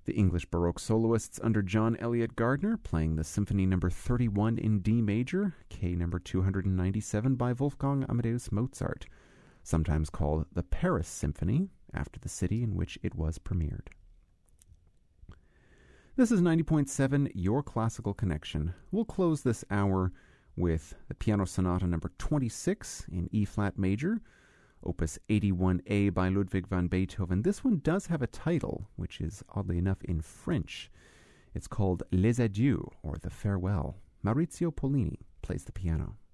The English Baroque soloists under John Eliot Gardiner playing the Symphony No. 31 in D major, K No. 297 by Wolfgang Amadeus Mozart, sometimes called the Paris Symphony, after the city in which it was premiered. This is 90.7, Your Classical Connection. We'll close this hour with the Piano Sonata No. 26 in E-flat major, Opus 81A by Ludwig van Beethoven. This one does have a title, which is oddly enough in French. It's called Les Adieux, or The Farewell. Maurizio Pollini plays the piano.